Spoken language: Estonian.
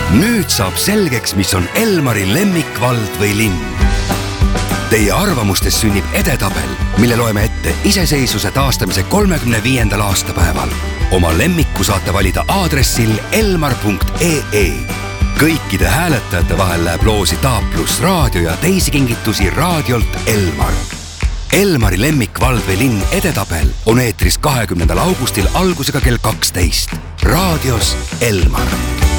Nüüd saab selgeks, mis on Elmari lemmikvald või linn. Teie arvamustes sünnib edetabel, mille loeme ette iseseisvuse taastamise 35. aastapäeval. Oma lemmiku saate valida aadressil elmar.ee. Kõikide hääletajate vahel läheb loosi Taap Plus raadio ja teisi kingitusi raadiolt Elmar. Elmari lemmikvald või linn edetabel on eetris 20. augustil algusega kell 12. Raadios Elmar.